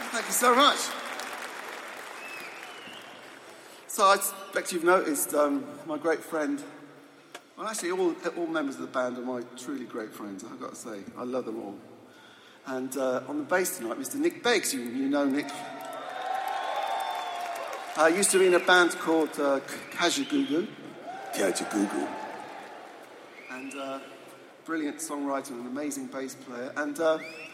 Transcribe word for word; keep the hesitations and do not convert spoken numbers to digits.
Thank you so much. So I expect you've noticed um, my great friend, well actually all, all members of the band are my truly great friends, I've got to say. I love them all. And uh, on the bass tonight, Mister Nick Beggs, you, you know Nick. I uh, used to be in a band called uh, Kajagoogoo. Kajagoogoo. And uh, brilliant songwriter and an amazing bass player. And uh,